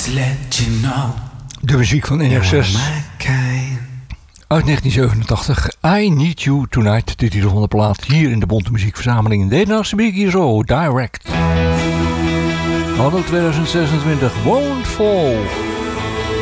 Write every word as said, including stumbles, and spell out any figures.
De muziek van N R zes uit negentien zevenentachtig. I Need You Tonight, de titel van de plaat. Hier in de Bonte Muziekverzameling in Nederlandse Biggie Zo, Direct. Anno tweeduizend zesentwintig, Won't Fall.